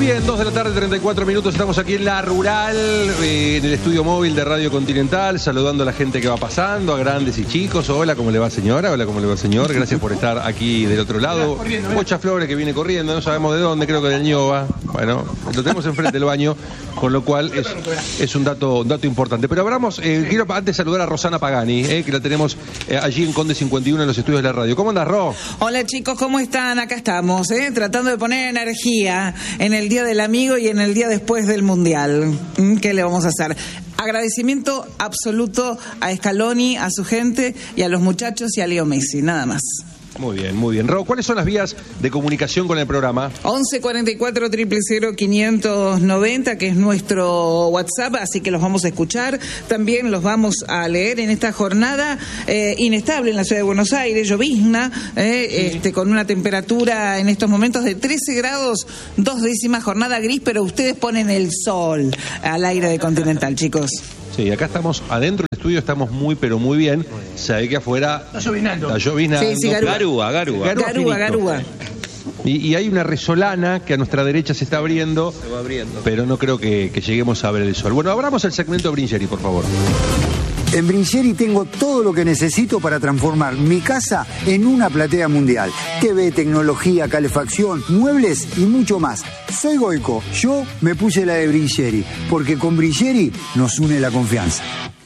Bien, 2 de la tarde, 34 minutos. Estamos aquí en La Rural, en el estudio móvil de Radio Continental, saludando a la gente que va pasando, a grandes y chicos. Hola, ¿cómo le va, señora? Hola, ¿cómo le va, señor? Gracias por estar aquí del otro lado. Pocha Flores, que viene corriendo, no sabemos de dónde, creo que del Ñoba. Bueno, lo tenemos enfrente del baño, con lo cual es un dato importante. Pero hablamos, quiero antes saludar a Rosana Pagani, que la tenemos allí en Conde 51 en los estudios de la radio. ¿Cómo andás, Ro? Hola, chicos, ¿cómo están? Acá estamos, tratando de poner energía en el Día del Amigo y en el día después del Mundial. ¿Qué le vamos a hacer? Agradecimiento absoluto a Scaloni, a su gente y a los muchachos y a Leo Messi, nada más. Muy bien, muy bien. Raúl, ¿cuáles son las vías de comunicación con el programa? 11 44 000 590, que es nuestro WhatsApp, así que los vamos a escuchar. También los vamos a leer en esta jornada inestable en la ciudad de Buenos Aires, llovizna, con una temperatura en estos momentos de 13 grados, 2 décimas, jornada gris, pero ustedes ponen el sol al aire de Continental, chicos. Sí, acá estamos adentro del estudio, estamos muy, pero muy bien. Se ve que afuera está llovinando. Sí, garúa. Y hay una resolana que a nuestra derecha se está abriendo, pero no creo que lleguemos a ver el sol. Bueno, abramos el segmento Bringeri, por favor. En Bringeri tengo todo lo que necesito para transformar mi casa en una platea mundial. TV, tecnología, calefacción, muebles y mucho más. Soy Goico, yo me puse la de Bringeri, porque con Bringeri nos une la confianza.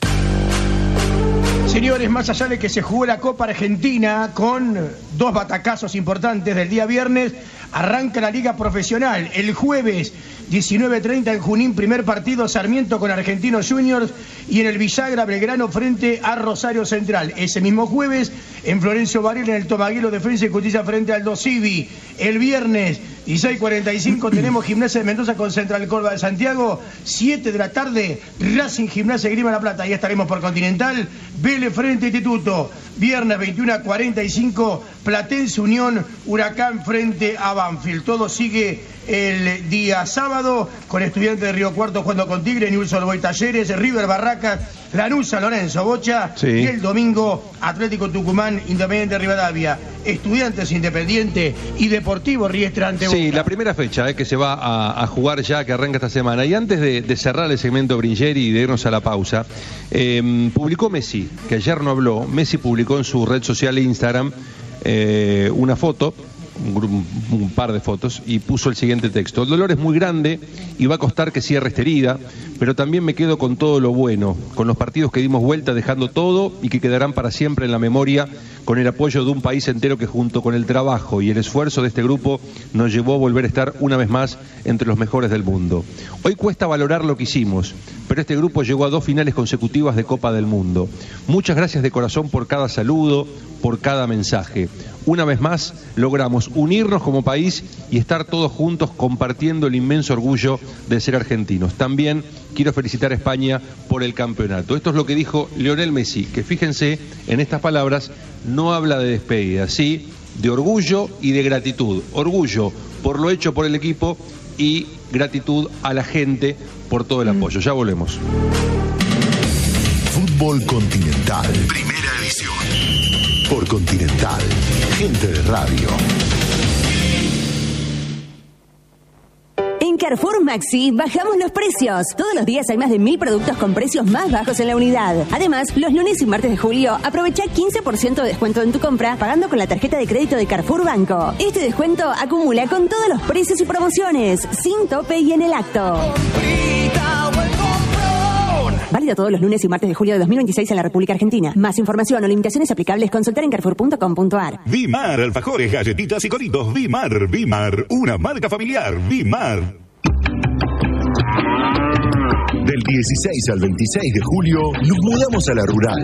Señores, más allá de que se jugó la Copa Argentina con 2 batacazos importantes del día viernes, arranca la Liga Profesional. El jueves 19:30 en Junín, primer partido, Sarmiento con Argentinos Juniors, y en el Villagra, Belgrano frente a Rosario Central. Ese mismo jueves, en Florencio Varela, en el Tomaguelo, Defensa y Justicia frente al Dosivi. El viernes 16:45 tenemos Gimnasia de Mendoza con Central Córdoba de Santiago. 7 de la tarde, Racing Gimnasia de Grima La Plata. Ahí estaremos por Continental. Vélez frente a Instituto. Viernes 21:45, Platense Unión, Huracán frente a Banfield. Todo sigue el día sábado con Estudiantes de Río Cuarto jugando con Tigre, Newell's Old Boys Talleres, River Barracas, Lanús San Lorenzo Bocha, sí. Y el domingo Atlético Tucumán, Independiente Rivadavia, Estudiantes Independiente y Deportivo Riestra ante Boca. Sí, la primera fecha que se va a jugar ya, que arranca esta semana. Y antes de cerrar el segmento Bringeri y de irnos a la pausa, publicó Messi, que ayer no habló. Messi publicó en su red social Instagram una foto, un par de fotos, y puso el siguiente texto: el dolor es muy grande y va a costar que cierre esta herida, pero también me quedo con todo lo bueno, con los partidos que dimos vuelta dejando todo y que quedarán para siempre en la memoria, con el apoyo de un país entero que junto con el trabajo y el esfuerzo de este grupo nos llevó a volver a estar una vez más entre los mejores del mundo. Hoy cuesta valorar lo que hicimos, pero este grupo llegó a 2 finales consecutivas de Copa del Mundo. Muchas gracias de corazón por cada saludo, por cada mensaje. Una vez más logramos unirnos como país y estar todos juntos compartiendo el inmenso orgullo de ser argentinos. También quiero felicitar a España por el campeonato. Esto es lo que dijo Lionel Messi, que fíjense, en estas palabras no habla de despedida, sí de orgullo y de gratitud. Orgullo por lo hecho por el equipo y gratitud a la gente por todo el apoyo. Ya volvemos. Fútbol Continental, primera edición. Por Continental, gente de radio. En Carrefour Maxi bajamos los precios. Todos los días hay más de 1000 productos con precios más bajos en la unidad. Además, los lunes y martes de julio aprovecha 15% de descuento en tu compra pagando con la tarjeta de crédito de Carrefour Banco. Este descuento acumula con todos los precios y promociones, sin tope y en el acto. Válido todos los lunes y martes de julio de 2026 en la República Argentina. Más información o limitaciones aplicables, consultar en carrefour.com.ar. Vimar, alfajores, galletitas y coritos. Vimar, una marca familiar. Vimar. Del 16 al 26 de julio nos mudamos a La Rural.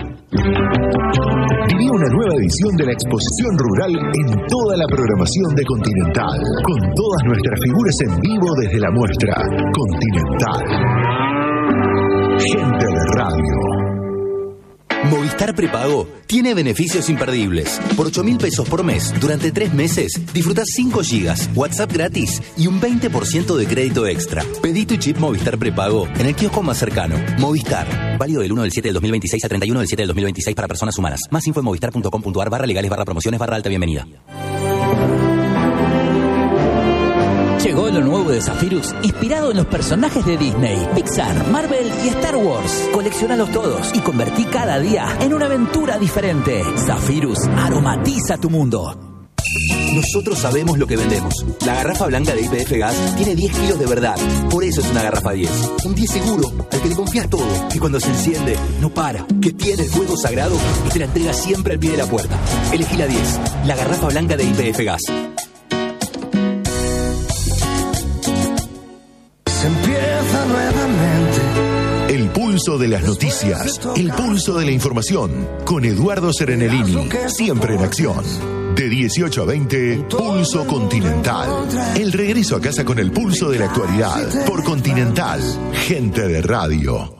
Viví una nueva edición de la exposición rural en toda la programación de Continental, con todas nuestras figuras en vivo desde la muestra. Continental. Gente de radio. Movistar Prepago tiene beneficios imperdibles. Por 8.000 pesos por mes, durante 3 meses, disfrutás 5 gigas, WhatsApp gratis y un 20% de crédito extra. Pedí tu chip Movistar Prepago en el kiosco más cercano. Movistar. Válido del 1 del 7 del 2026 a 31 del 7 del 2026 para personas humanas. Más info en movistar.com.ar/legales/promociones/alta bienvenida. Llegó modelo nuevo de Zephyrus inspirado en los personajes de Disney, Pixar, Marvel y Star Wars. Coleccionalos todos y convertí cada día en una aventura diferente. Zephyrus aromatiza tu mundo. Nosotros sabemos lo que vendemos. La garrafa blanca de YPF Gas tiene 10 kilos de verdad. Por eso es una garrafa 10. Un 10 seguro, al que le confías todo. Que cuando se enciende, no para. Que tiene el fuego sagrado y te la entrega siempre al pie de la puerta. Elegí la 10. La garrafa blanca de YPF Gas. Se empieza nuevamente. El pulso de las noticias. El pulso de la información. Con Eduardo Serenellini. Siempre en acción. De 18 a 20, Pulso Continental. El regreso a casa con el pulso de la actualidad. Por Continental, gente de radio.